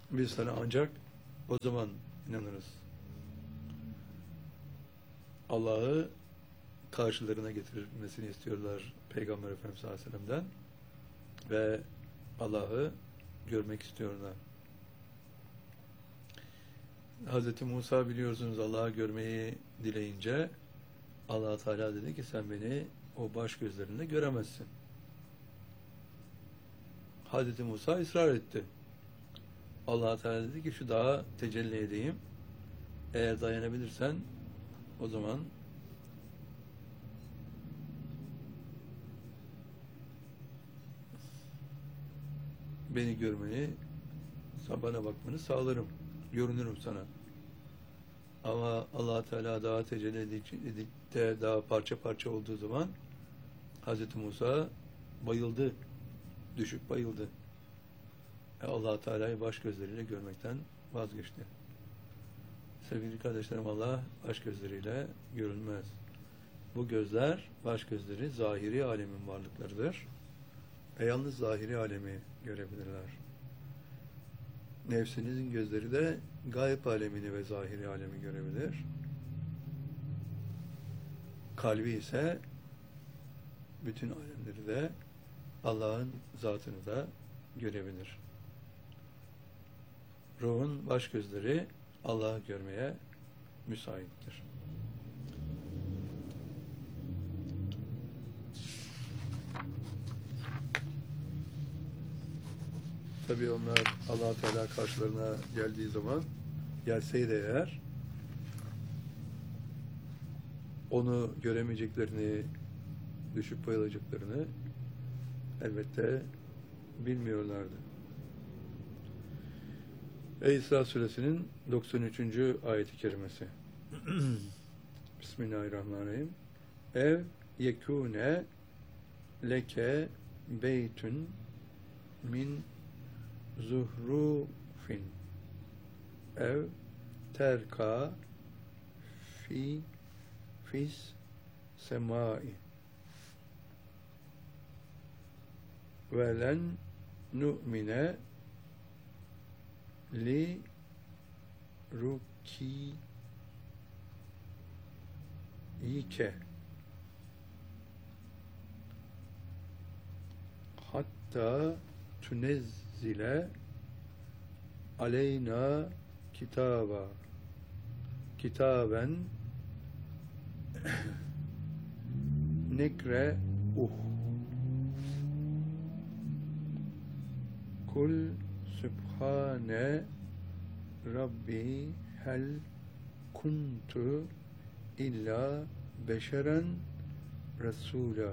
Biz sana ancak o zaman inanırız. Allah'ı karşılarına getirmesini istiyorlar Peygamber Efendimiz Aleyhisselam'dan ve Allah'ı görmek istiyorlar. Hz. Musa biliyorsunuz Allah'ı görmeyi dileyince Allah Teala dedi ki sen beni o baş gözlerinde göremezsin. Hz. Musa ısrar etti. Allah Teala dedi ki şu dağa tecelli edeyim. Eğer dayanabilirsen o zaman beni görmeni, bana bakmanı sağlarım. Görünürüm sana. Ama Allah Teala dağa tecelli edip de daha parça parça olduğu zaman Hz. Musa bayıldı. Düşüp bayıldı. Allah Teala'yı baş gözleriyle görmekten vazgeçti. Sevgili kardeşlerim, Allah baş gözleriyle görülmez. Bu gözler, baş gözleri zahiri alemin varlıklarıdır. Ve yalnız zahiri alemi görebilirler. Nefsinizin gözleri de gayb alemini ve zahiri alemi görebilir. Kalbi ise bütün alemleri de Allah'ın zatını da görebilir. Ruhun baş gözleri Allah'ı görmeye müsaittir. Tabii onlar Allah Teala karşılarına geldiği zaman, gelseydi eğer, onu göremeyeceklerini, düşüp bayılacaklarını elbette bilmiyorlardı. İsra Suresinin 93. ayet-i kerimesi. Bismillahirrahmanirrahim. Ev yekûne leke beytün min zuhrufin ev terka fis semai ve len nu'mine li rukiyike hatta tunezzile aleyna kitaben nekre kul Sübhane Rabbi hel kuntu illa beşeren Resul'a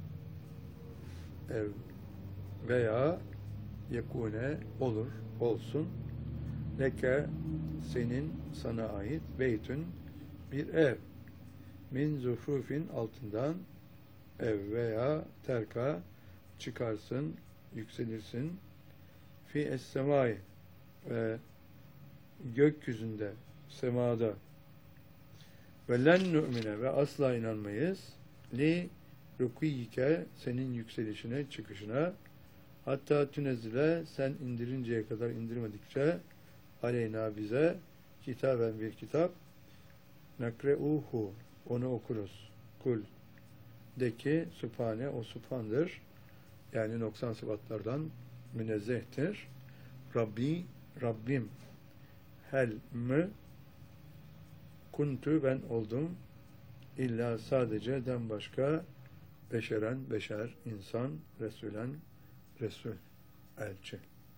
veya yekune olur, olsun leke senin sana ait beytün bir ev min zuhrufin altından ev veya terka çıkarsın, yükselirsin fi es-semai ve gökyüzünde, semada ve len nu'mine ve asla inanmayız li rukiyike senin yükselişine, çıkışına hatta tünezzile sen indirinceye kadar indirmedikçe aleyna bize kitaben bir kitap nakre'uhu onu okuruz. Kul de ki Sübhane o Sübhan'dır. Yani noksan sıfatlardan münezzehtir. Rabbi, Rabbim hel mü kuntu ben oldum illa sadece den başka beşeren, beşer, insan, resulen, resul, elçi.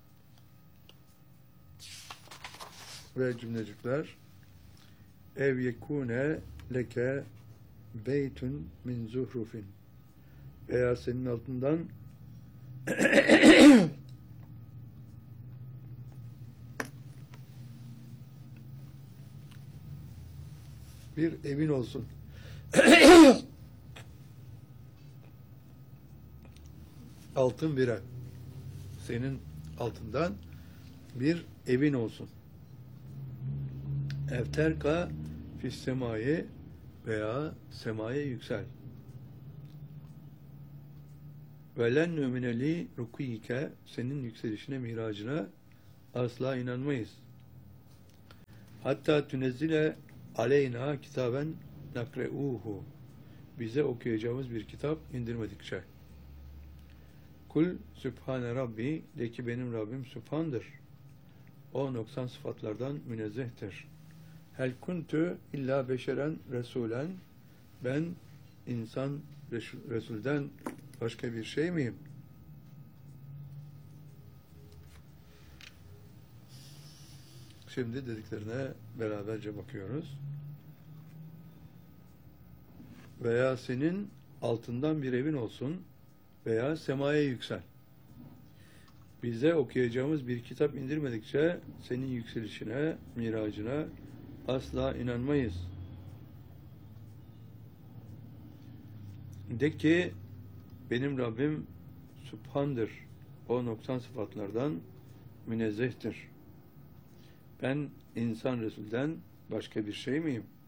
Ve cümlecikler ev yekune leke beytun min zuhrufin veya senin altından bir evin olsun. Altın bir ev. Senin altından bir evin olsun. Evterka fis semaya veya semaya yüksel. Ve len nü'mine li rukiyike senin yükselişine, miracına asla inanmayız. Hatta tünezzile aleyna kitaben nakre'uhu, bize okuyacağımız bir kitap indirmedikçe. Kul Sübhane Rabbi, de ki benim Rabbim Sübhan'dır. O noksan sıfatlardan münezzehtir. Hel kuntu illa beşeren resulen, ben insan Resul'den başka bir şey miyim? Şimdi dediklerine beraberce bakıyoruz. Veya senin altından bir evin olsun veya semaya yüksel. Bize okuyacağımız bir kitap indirmedikçe senin yükselişine, miracına asla inanmayız. De ki benim Rabbim Sübhan'dır. O noksan sıfatlardan münezzehtir. Ben insan Resul'den başka bir şey miyim?